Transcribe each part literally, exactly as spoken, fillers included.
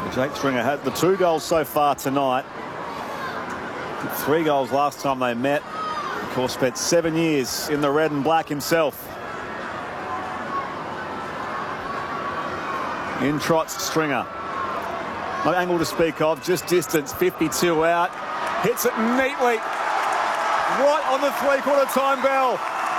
Jake Stringer had the two goals so far tonight. Three goals last time they met. Of course, spent seven years in the red and black himself. In trots Stringer. No angle to speak of, just distance, fifty-two out. Hits it neatly. Right on the three-quarter time bell.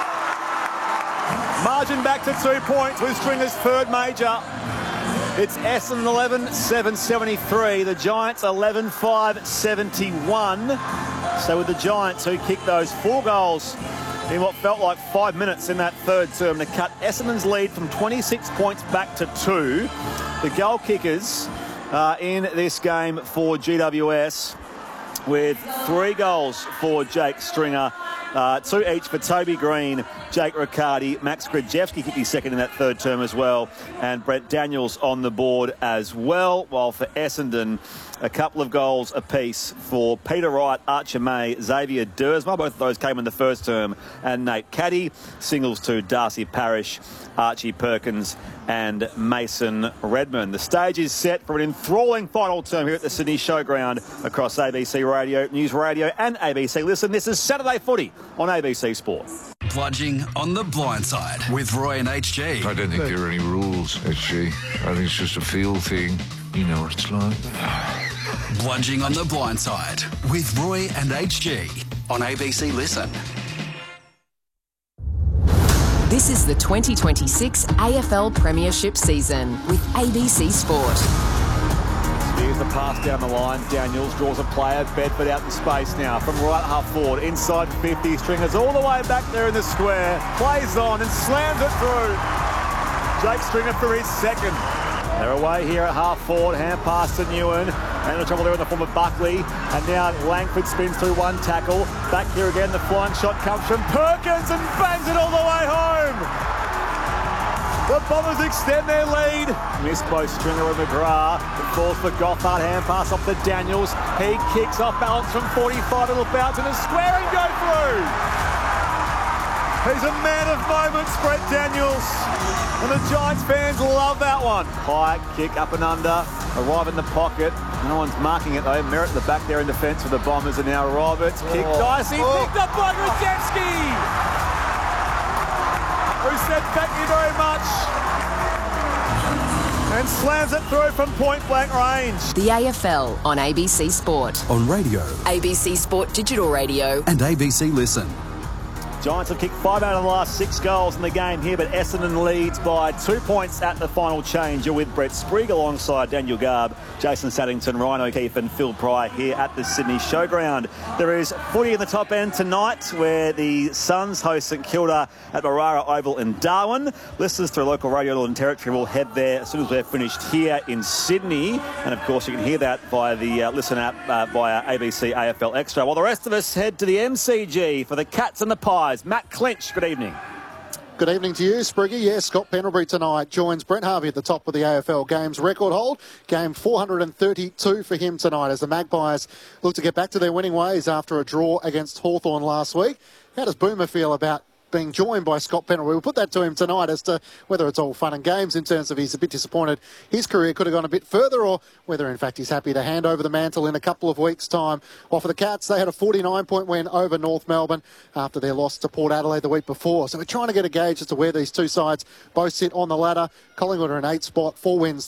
Margin back to two points with Stringer's third major. It's Essendon eleven seven seventy-three. The Giants eleven five seventy-one. So with the Giants, who kicked those four goals in what felt like five minutes in that third term to cut Essendon's lead from twenty-six points back to two. The goal kickers uh, in this game for G W S with three goals for Jake Stringer. Uh, two each for Toby Green, Jake Riccardi, Max Grajewski kicked his second in that third term as well, and Brett Daniels on the board as well, while for Essendon, a couple of goals apiece for Peter Wright, Archer May, Xavier Dersma. Both of those came in the first term, and Nate Caddy. Singles to Darcy Parish, Archie Perkins and Mason Redmond. The stage is set for an enthralling final term here at the Sydney Showground across A B C Radio, News Radio and A B C Listen. This is Saturday Footy on A B C Sport. Bludging on the blind side with Roy and H G. I don't think there are any rules, H G. I think it's just a feel thing. You know what it's like. Bludging on the blind side with Roy and H G on A B C Listen. This is the twenty twenty-six A F L Premiership season with A B C Sport. Here's the pass down the line. Daniels draws a player. Bedford out in space now from right half forward. Inside fifty. Stringer's all the way back there in the square. Plays on and slams it through. Jake Stringer for his second. They're away here at half forward. Hand pass to Newen. And the trouble there in the form of Buckley. And now Langford spins through one tackle. Back here again. The flying shot comes from Perkins and bangs it all the way home. The Bombers extend their lead. Missed both Stringer and McGrath. It falls for Gothard. Hand pass off to Daniels. He kicks off balance from forty-five. It'll bounce in a square and go through. He's a man of moments, Brett Daniels. And the Giants fans love that one. High kick up and under. Arrive in the pocket. No one's marking it though. Merritt at the back there in defence for the Bombers. And now Roberts. Kick oh. dicey. Oh. Picked up by Grajewski. Who said thank you very much. And slams it through from point blank range. The A F L on A B C Sport. On radio. A B C Sport Digital Radio. And A B C Listen. Giants have kicked five out of the last six goals in the game here, but Essendon leads by two points at the final change. You're with Brett Sprigg alongside Daniel Garb, Jason Saddington, Ryan O'Keefe and Phil Pryor here at the Sydney Showground. There is footy in the top end tonight where the Suns host St Kilda at Barara Oval in Darwin. Listeners through local radio Northern Territory will head there as soon as we're finished here in Sydney. And of course you can hear that via the uh, Listen app uh, via A B C A F L Extra. While the rest of us head to the M C G for the Cats and the Pies. Matt Clinch, good evening. Good evening to you, Spriggy. Yes, Scott Pendlebury tonight joins Brent Harvey at the top of the A F L Games record hold. Game four hundred thirty-two for him tonight as the Magpies look to get back to their winning ways after a draw against Hawthorn last week. How does Boomer feel about being joined by Scott Pendlebury? We'll put that to him tonight as to whether it's all fun and games in terms of he's a bit disappointed his career could have gone a bit further, or whether in fact he's happy to hand over the mantle in a couple of weeks' time. Well, for the Cats, they had a forty-nine point win over North Melbourne after their loss to Port Adelaide the week before. So we're trying to get a gauge as to where these two sides both sit on the ladder. Collingwood are an eight spot, four wins,